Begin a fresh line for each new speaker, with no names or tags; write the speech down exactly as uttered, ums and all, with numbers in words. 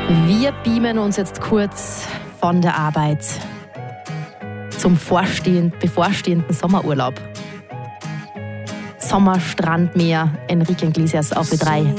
Wir beamen uns jetzt kurz von der Arbeit zum vorstehend, bevorstehenden Sommerurlaub. Sommer, Strand, Meer, Enrique Iglesias auf W drei.